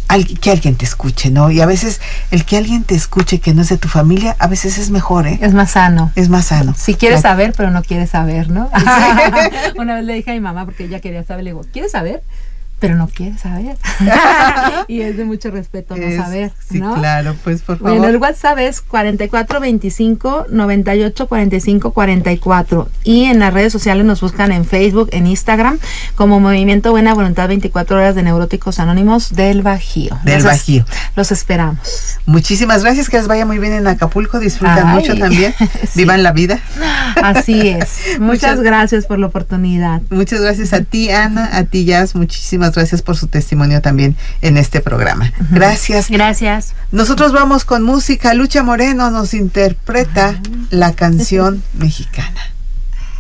que alguien te escuche, ¿no? Y a veces el que alguien te escuche que no es de tu familia, a veces es mejor, ¿eh? Es más sano. Es más sano. Si quieres saber, pero no quieres saber, ¿no? Sí. Una vez le dije a mi mamá, porque ella quería saber, le digo, ¿quieres saber? Pero no quieres saber. Y es de mucho respeto no saber, sí, ¿no? Claro, pues por favor. Bueno, el WhatsApp es 4425-9845-44. Y en las redes sociales nos buscan en Facebook, en Instagram, como Movimiento Buena Voluntad 24 Horas de Neuróticos Anónimos del Bajío. Bajío. Los esperamos. Muchísimas gracias, que les vaya muy bien en Acapulco. Disfrutan mucho también. Sí. Vivan la vida. Así es. Muchas gracias por la oportunidad. Muchas gracias a ti, Ana, a ti, Jazz. Muchísimas gracias por su testimonio también en este programa. Gracias. Gracias. Nosotros vamos con música. Lucha Moreno nos interpreta la canción mexicana.